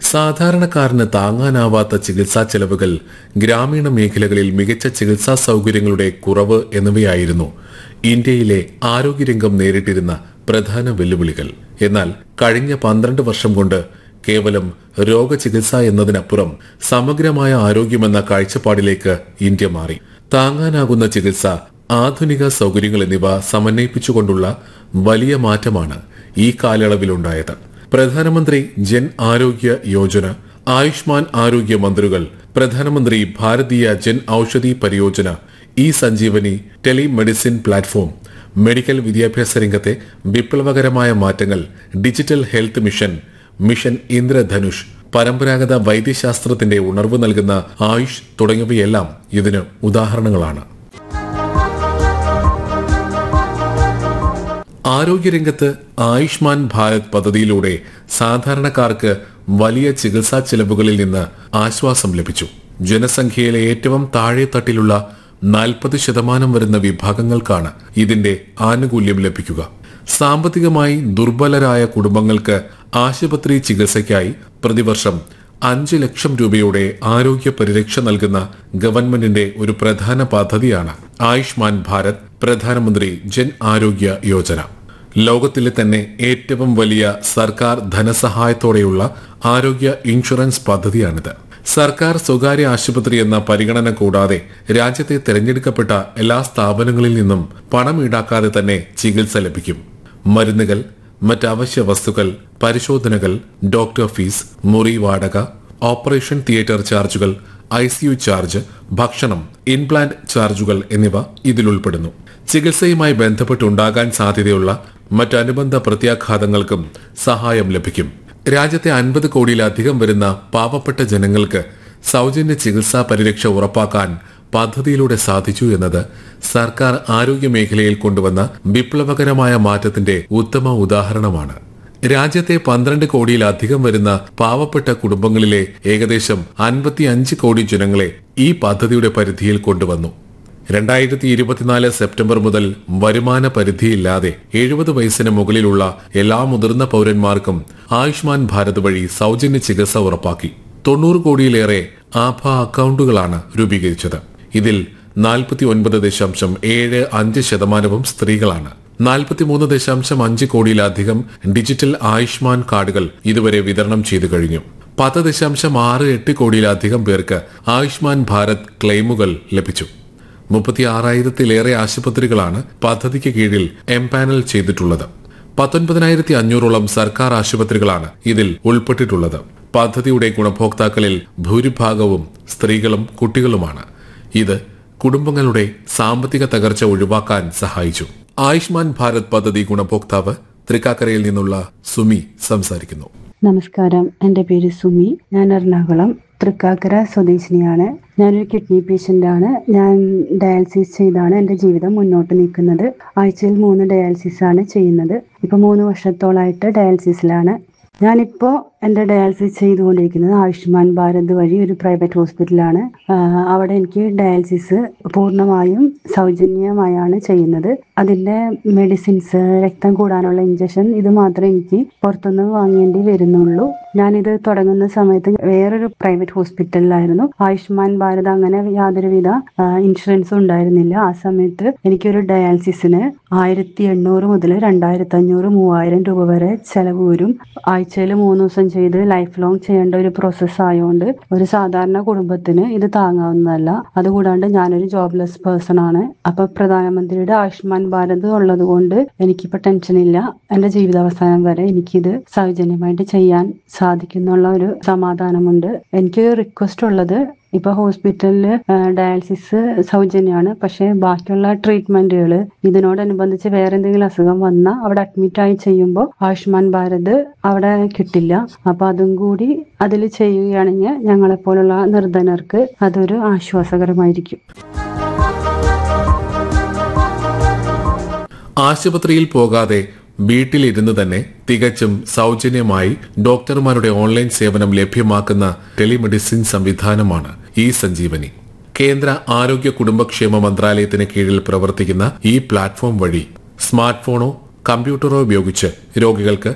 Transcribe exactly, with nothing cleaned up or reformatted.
സാധാരണക്കാരന് താങ്ങാനാവാത്ത ചികിത്സാ ചെലവുകൾ, ഗ്രാമീണ മേഖലകളിൽ മികച്ച ചികിത്സാ സൗകര്യങ്ങളുടെ കുറവ് എന്നിവയായിരുന്നു ഇന്ത്യയിലെ ആരോഗ്യരംഗം നേരിട്ടിരുന്ന പ്രധാന വെല്ലുവിളികൾ. എന്നാൽ കഴിഞ്ഞ പന്ത്രണ്ട് വർഷം കൊണ്ട് കേവലം രോഗചികിത്സ എന്നതിനപ്പുറം സമഗ്രമായ ആരോഗ്യമെന്ന കാഴ്ചപ്പാടിലേക്ക് ഇന്ത്യ മാറി. താങ്ങാനാകുന്ന ചികിത്സ, ആധുനിക സൗകര്യങ്ങൾ എന്നിവ സമന്വയിപ്പിച്ചുകൊണ്ടുള്ള വലിയ മാറ്റമാണ് ഈ കാലയളവിലുണ്ടായത്. പ്രധാനമന്ത്രി ജൻ ആരോഗ്യ യോജന, ആയുഷ്മാൻ ആരോഗ്യ മന്ത്രികൾ, പ്രധാനമന്ത്രി ഭാരതീയ ജൻ ഔഷധി പരിയോജന, E Sanjeevani, telemedicine platform, medical വിദ്യാഭ്യാസ രംഗത്തെ വിപ്ലവകരമായ മാറ്റങ്ങൾ, digital health mission, mission Indradhanush, പരമ്പരാഗത വൈദ്യശാസ്ത്രത്തിന്റെ ഉണർവ് നൽകുന്ന ആയുഷ് തുടങ്ങിയവയെല്ലാം ഇതിന് ഉദാഹരണങ്ങളാണ്. ആരോഗ്യരംഗത്ത് ആയുഷ്മാൻ ഭാരത് പദ്ധതിയിലൂടെ സാധാരണക്കാർക്ക് വലിയ ചികിത്സാ ചെലവുകളിൽ നിന്ന് ആശ്വാസം ലഭിച്ചു. ജനസംഖ്യയിലെ ഏറ്റവും താഴെത്തട്ടിലുള്ള നാൽപ്പത് ശതമാനം വരുന്ന വിഭാഗങ്ങൾക്കാണ് ഇതിന്റെ ആനുകൂല്യം ലഭിക്കുക. സാമ്പത്തികമായി ദുർബലരായ കുടുംബങ്ങൾക്ക് ആശുപത്രി ചികിത്സയ്ക്കായി പ്രതിവർഷം അഞ്ച് ലക്ഷം രൂപയുടെ ആരോഗ്യ പരിരക്ഷ നൽകുന്ന ഗവൺമെന്റിന്റെ ഒരു പ്രധാന പദ്ധതിയാണ് ആയുഷ്മാൻ ഭാരത് പ്രധാനമന്ത്രി ജൻ ആരോഗ്യ യോജന. ലോകത്തിലെ തന്നെ ഏറ്റവും വലിയ സർക്കാർ ധനസഹായത്തോടെയുള്ള ആരോഗ്യ ഇൻഷുറൻസ് പദ്ധതിയാണിത്. സർക്കാർ സ്വകാര്യ ആശുപത്രി എന്ന പരിഗണന കൂടാതെ രാജ്യത്തെ തെരഞ്ഞെടുക്കപ്പെട്ട എല്ലാ സ്ഥാപനങ്ങളിൽ നിന്നും പണം ഈടാക്കാതെ തന്നെ ചികിത്സ ലഭിക്കും. മരുന്നുകൾ, മറ്റവശ്യ വസ്തുക്കൾ, പരിശോധനകൾ, ഡോക്ടർ ഫീസ്, മുറി വാടക, ഓപ്പറേഷൻ തിയേറ്റർ ചാർജുകൾ, ഐസിയു ചാർജ്, ഭക്ഷണം, ഇംപ്ലാന്റ് ചാർജുകൾ എന്നിവ ഇതിലുൾപ്പെടുന്നു. ചികിത്സയുമായി ബന്ധപ്പെട്ടുണ്ടാകാൻ സാധ്യതയുള്ള മറ്റനുബന്ധ പ്രത്യാഘാതങ്ങൾക്കും സഹായം ലഭിക്കും. രാജ്യത്തെ അൻപത് കോടിയിലധികം വരുന്ന പാവപ്പെട്ട ജനങ്ങൾക്ക് സൗജന്യ ചികിത്സാ പരിരക്ഷ ഉറപ്പാക്കാൻ പദ്ധതിയിലൂടെ സാധിച്ചു എന്നത് സർക്കാർ ആരോഗ്യ മേഖലയിൽ കൊണ്ടുവന്ന വിപ്ലവകരമായ മാറ്റത്തിന്റെ ഉത്തമ ഉദാഹരണമാണ്. രാജ്യത്തെ പന്ത്രണ്ട് കോടിയിലധികം വരുന്ന പാവപ്പെട്ട കുടുംബങ്ങളിലെ ഏകദേശം അൻപത്തിയഞ്ച് കോടി ജനങ്ങളെ ഈ പദ്ധതിയുടെ പരിധിയിൽ കൊണ്ടുവന്നു. രണ്ടായിരത്തി ഇരുപത്തിനാല് സെപ്റ്റംബർ മുതൽ വരുമാന പരിധിയില്ലാതെ എഴുപത് വയസ്സിന് മുകളിലുള്ള എല്ലാ മുതിർന്ന പൌരന്മാർക്കും ആയുഷ്മാൻ ഭാരത് വഴി സൗജന്യ ചികിത്സ ഉറപ്പാക്കി. തൊണ്ണൂറ് കോടിയിലേറെ ആഭ അക്കൌണ്ടുകളാണ് രൂപീകരിച്ചത്. ഇതിൽ നാൽപ്പത്തി ഒൻപത് ദശാംശം ഏഴ് അഞ്ച് ശതമാനവും സ്ത്രീകളാണ്. നാൽപ്പത്തിമൂന്ന് ദശാംശം അഞ്ച് കോടിയിലധികം ഡിജിറ്റൽ ആയുഷ്മാൻ കാർഡുകൾ ഇതുവരെ വിതരണം ചെയ്തു കഴിഞ്ഞു. പത്ത് ദശാംശം ആറ് എട്ട് കോടിയിലധികം പേർക്ക് ആയുഷ്മാൻ ഭാരത് ക്ലെയിമുകൾ ലഭിച്ചു. മുപ്പത്തി ആറായിരത്തിലേറെ ആശുപത്രികളാണ് പദ്ധതിക്ക് കീഴിൽ എംപാനൽ ചെയ്തിട്ടുള്ളത്. പത്തൊൻപതിനായിരത്തി അഞ്ഞൂറോളം സർക്കാർ ആശുപത്രികളാണ് ഇതിൽ ഉൾപ്പെട്ടിട്ടുള്ളത്. പദ്ധതിയുടെ ഗുണഭോക്താക്കളിൽ ഭൂരിഭാഗവും സ്ത്രീകളും കുട്ടികളുമാണ്. ഇത് കുടുംബങ്ങളുടെ സാമ്പത്തിക തകർച്ച ഒഴിവാക്കാൻ സഹായിച്ചു. ആയുഷ്മാൻ ഭാരത് പദ്ധതി ഗുണഭോക്താവ് തൃക്കാക്കരയിൽ നിന്നുള്ള സുമി സംസാരിക്കുന്നു. നമസ്കാരം, എൻ്റെ പേര് സുമി. ഞാൻ എറണാകുളം തൃക്കാക്കര സ്വദേശിനിയാണ്. ഞാനൊരു കിഡ്നി പേഷ്യന്റ് ആണ്. ഞാൻ ഡയാലിസിസ് ചെയ്താണ് എൻ്റെ ജീവിതം മുന്നോട്ട് നീക്കുന്നത്. ആഴ്ചയിൽ മൂന്ന് ഡയാലിസിസ് ആണ് ചെയ്യുന്നത്. ഇപ്പൊ മൂന്ന് വർഷത്തോളായിട്ട് ഡയാലിസിസിലാണ്. ഞാനിപ്പോ എൻ്റെ ഡയാലിസിസ് ചെയ്തുകൊണ്ടിരിക്കുന്നത് ആയുഷ്മാൻ ഭാരത് വഴി ഒരു പ്രൈവറ്റ് ഹോസ്പിറ്റലാണ്. അവിടെ എനിക്ക് ഡയാലിസിസ് പൂർണ്ണമായും സൗജന്യമായാണ് ചെയ്യുന്നത്. അതിന്റെ മെഡിസിൻസ്, രക്തം കൂടാനുള്ള ഇഞ്ചക്ഷൻ, ഇത് മാത്രമേ എനിക്ക് പുറത്തുനിന്ന് വാങ്ങേണ്ടി വരുന്നുള്ളൂ. ഞാനിത് തുടങ്ങുന്ന സമയത്ത് വേറൊരു പ്രൈവറ്റ് ഹോസ്പിറ്റലിലായിരുന്നു. ആയുഷ്മാൻ ഭാരത് അങ്ങനെ യാതൊരുവിധ ഇൻഷുറൻസും ഉണ്ടായിരുന്നില്ല. ആ സമയത്ത് എനിക്കൊരു ഡയാലിസിസിന് ആയിരത്തി എണ്ണൂറ് മുതൽ രണ്ടായിരത്തി അഞ്ഞൂറ് മൂവായിരം രൂപ വരെ ചെലവ് വരും. ആഴ്ചയിൽ മൂന്ന് ദിവസം ചെയ്ത് ലൈഫ് ലോങ് ചെയ്യേണ്ട ഒരു പ്രോസസ് ആയതുകൊണ്ട് ഒരു സാധാരണ കുടുംബത്തിന് ഇത് താങ്ങാവുന്നതല്ല. അതുകൂടാണ്ട് ഞാനൊരു ജോബ്ലെസ് പേഴ്സൺ ആണ്. അപ്പൊ പ്രധാനമന്ത്രിയുടെ ആയുഷ്മാൻ ഭാരത് ഉള്ളത് കൊണ്ട് എനിക്കിപ്പോ ടെൻഷനില്ല. എന്റെ ജീവിതാവസാനം വരെ എനിക്കിത് സൗജന്യമായിട്ട് ചെയ്യാൻ സാധിക്കുന്നുള്ള ഒരു സമാധാനമുണ്ട്. എനിക്ക് റിക്വസ്റ്റ് ഉള്ളത്, ഇപ്പൊ ഹോസ്പിറ്റലില് ഡയാലിസിസ് സൗജന്യമാണ്. പക്ഷെ ബാക്കിയുള്ള ട്രീറ്റ്മെന്റുകൾ ഇതിനോടനുബന്ധിച്ച് വേറെ എന്തെങ്കിലും അസുഖം വന്നാൽ അവിടെ അഡ്മിറ്റ് ആയി ചെയ്യുമ്പോൾ ആയുഷ്മാൻ ഭാരത് അവിടെ കിട്ടില്ല. അപ്പൊ അതും കൂടി അതിൽ ചെയ്യുകയാണെങ്കിൽ ഞങ്ങളെപ്പോലുള്ള നിർധനർക്ക് അതൊരു ആശ്വാസകരമായിരിക്കും. ആശുപത്രിയിൽ പോകാതെ വീട്ടിലിരുന്ന് തന്നെ തികച്ചും സൗജന്യമായി ഡോക്ടർമാരുടെ ഓൺലൈൻ സേവനം ലഭ്യമാക്കുന്ന ടെലിമെഡിസിൻ സംവിധാനമാണ് ഇ സഞ്ജീവനി. കേന്ദ്ര ആരോഗ്യ കുടുംബക്ഷേമ മന്ത്രാലയത്തിന് കീഴിൽ പ്രവർത്തിക്കുന്ന ഈ പ്ലാറ്റ്ഫോം വഴി സ്മാർട്ട് ഫോണോ കമ്പ്യൂട്ടറോ ഉപയോഗിച്ച് രോഗികൾക്ക്